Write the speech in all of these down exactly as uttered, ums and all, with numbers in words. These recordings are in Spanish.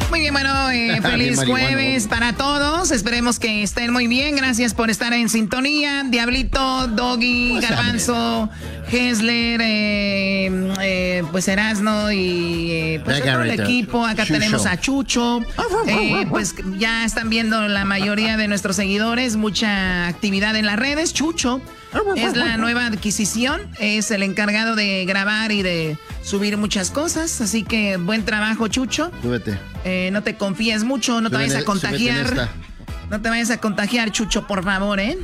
Muy bien, bueno, eh, feliz jueves para todos. Esperemos que estén muy bien. Gracias por estar en sintonía. Diablito, Doggy, Garbanzo, Hessler, eh, eh, pues Erasno y eh, pues todo el equipo. Acá Chucho. Tenemos a Chucho. Eh, pues ya están viendo la mayoría de nuestros seguidores. Mucha actividad en las redes. Chucho es la nueva adquisición. Es el encargado de grabar y de subir muchas cosas. Así que buen trabajo, Chucho. Súbete. Eh, no te confíes mucho, no te vayas a contagiar. No te vayas a contagiar, Chucho, por favor, ¿eh?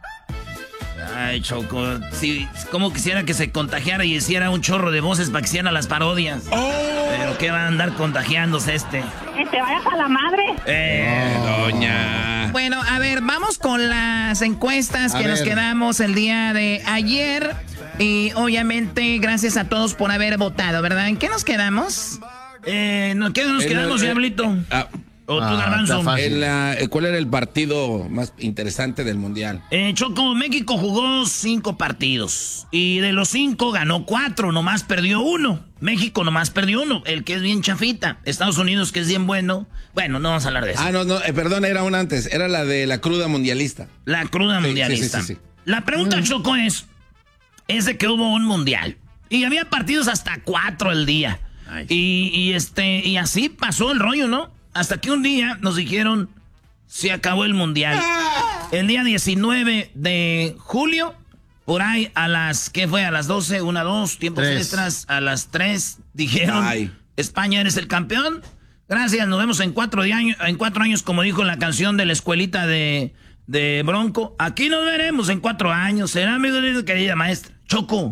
Ay, Choco, sí, como quisiera que se contagiara y hiciera un chorro de voces para que hicieran las parodias. Oh. Pero ¿qué va a andar contagiándose este? Que te vayas a la madre. Eh, oh. Doña. Bueno, a ver, vamos con las encuestas a que ver. Nos quedamos el día de ayer. Y obviamente, gracias a todos por haber votado, ¿verdad? ¿En qué nos quedamos? Eh, ¿no, ¿Qué nos quedamos, el, Diablito? Ah, ¿O tú, ah, Garbanzo? En la, ¿Cuál era el partido más interesante del Mundial? Eh, Choco, México jugó cinco partidos. Y de los cinco ganó cuatro, nomás perdió uno. México nomás perdió uno, el que es bien chafita. Estados Unidos, que es bien bueno. Bueno, no vamos a hablar de eso. Ah, no, no, eh, perdón, era una antes. Era la de la cruda mundialista. La cruda sí, mundialista. Sí, sí, sí, sí. La pregunta, mm. Choco, es... Es de que hubo un mundial. Y había partidos hasta cuatro el día. Y, y este, y así pasó el rollo, ¿no? Hasta que un día nos dijeron, se acabó el mundial. El día diecinueve de julio, por ahí a las, ¿qué fue? A las doce, una, dos, tiempos tres. Extras, a las tres, dijeron, Ay. España, eres el campeón. Gracias, nos vemos en cuatro, de año, en cuatro años, como dijo la canción de la escuelita de, de Bronco. Aquí nos veremos en cuatro años. Será, amigo, querida maestra. Choco,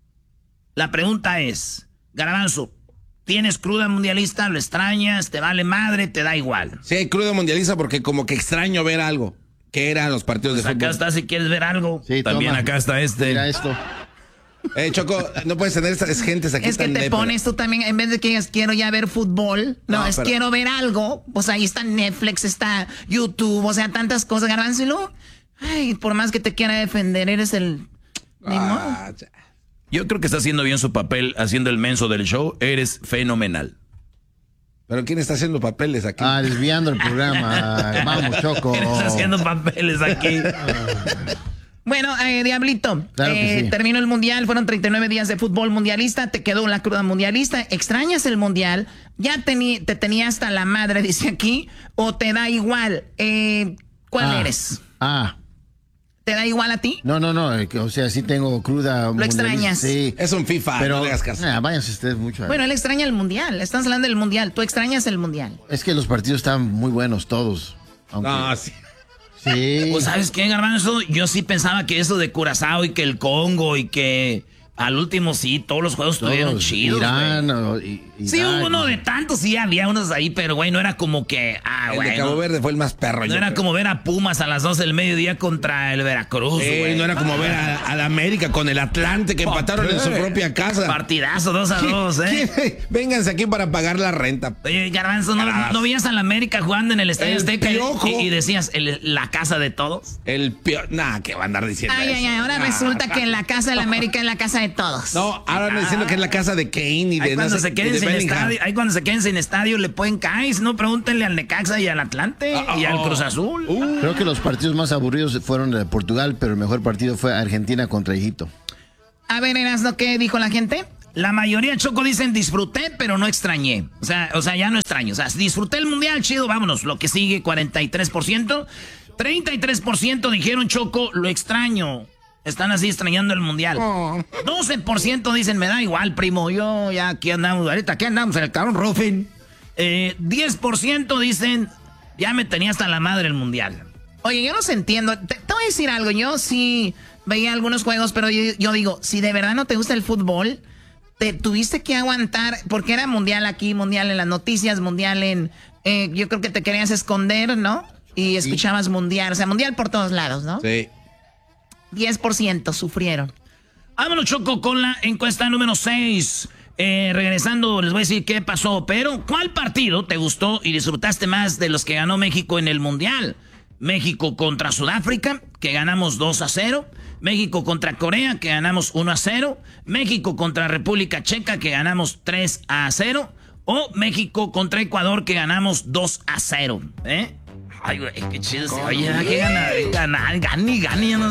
la pregunta es, Garbanzo, ¿tienes cruda mundialista? ¿Lo extrañas? ¿Te vale madre? ¿Te da igual? Sí, hay cruda mundialista porque como que extraño ver algo. ¿Qué eran los partidos pues de fútbol? Acá está si quieres ver algo. Sí, también toma. Acá está este. Mira esto. Eh, Choco, no puedes tener estas gentes aquí. Es que te pones tú también, en vez de que digas quiero ya ver fútbol, no, no es pero... quiero ver algo, pues ahí está Netflix, está YouTube, o sea, tantas cosas, Garbanzo, y luego, ay, por más que te quiera defender, eres el... Ah, yo creo que está haciendo bien su papel haciendo el menso del show. Eres fenomenal. ¿Pero quién está haciendo papeles aquí? Ah, desviando el programa. Vamos, Choco. ¿Quién está haciendo papeles aquí? Bueno, eh, Diablito, claro eh, sí. terminó el mundial, fueron treinta y nueve días de fútbol mundialista, te quedó la cruda mundialista, extrañas el mundial, ya tení, te tenía hasta la madre, dice aquí, o te da igual. Eh, ¿Cuál ah, eres? Ah. ¿Te da igual a ti? No, no, no, o sea, sí tengo cruda. ¿Lo extrañas? Sí. Es un FIFA, pero, no le hagas caso. Nah, váyanse ustedes mucho. Bueno, él extraña el mundial, estás hablando del mundial, tú extrañas el mundial. Es que los partidos están muy buenos todos. Aunque... No, sí. Sí. Pues, ¿sabes qué, Garbanzo? Yo sí pensaba que eso de Curazao y que el Congo y que al último sí, todos los juegos todos, estuvieron chidos, Irán, o, y, sí, Irán, hubo uno de tantos, sí, había unos ahí, pero güey, no era como que, ah, güey. El de Cabo no, Verde fue el más perro. No yo era creo. como ver a Pumas a las doce del mediodía contra el Veracruz, eh, no era como ver a, a la América con el Atlante que empataron en su propia casa. Partidazo, dos a dos, ¿eh? Vénganse aquí para pagar la renta. Oye, Garbanzo, ¿no, ¿no veías a la América jugando en el Estadio El Azteca y, y decías, el, la casa de todos? El peor. Nah, que va a andar diciendo Ay, eso. ay, ay, ahora nah, resulta nah. que la casa de la América es la casa de todos. No, ahora andan diciendo que es la casa de Kane y de... Ahí cuando, no sé, se queden de sin Bellingham. estadio, ahí cuando se queden sin estadio le pueden caer, si no pregúntenle al Necaxa y al Atlante oh, oh, y al Cruz Azul. Uh. Creo que los partidos más aburridos fueron de Portugal, pero el mejor partido fue Argentina contra Egipto. A ver, Erasno, ¿qué dijo la gente? La mayoría, Choco, dicen disfruté, pero no extrañé. O sea, o sea, ya no extraño. O sea, disfruté el mundial, chido, vámonos. Lo que sigue, cuarenta y tres por ciento. treinta y tres por ciento dijeron, Choco, lo extraño. Están así extrañando el mundial. Oh. doce por ciento dicen, me da igual, primo. Yo ya aquí andamos, ahorita aquí andamos en el cabrón Ruffin. Eh, diez por ciento dicen, ya me tenía hasta la madre el mundial. Oye, yo los entiendo. Te, te voy a decir algo. Yo sí veía algunos juegos, pero yo, yo digo, si de verdad no te gusta el fútbol, te tuviste que aguantar, porque era mundial aquí, mundial en las noticias, mundial en... Eh, yo creo que te querías esconder, ¿no? Y escuchabas sí. mundial, o sea, mundial por todos lados, ¿no? Sí. diez por ciento sufrieron. Vámonos, Choco, con la encuesta número seis. Eh, regresando, les voy a decir qué pasó. Pero, ¿cuál partido te gustó y disfrutaste más de los que ganó México en el Mundial? México contra Sudáfrica, que ganamos dos a cero. México contra Corea, que ganamos uno a cero. México contra República Checa, que ganamos tres a cero. O México contra Ecuador, que ganamos dos a cero. ¿Eh? Ay, güey, qué chido. Oye, ¿qué gana? Gana, gani, gani.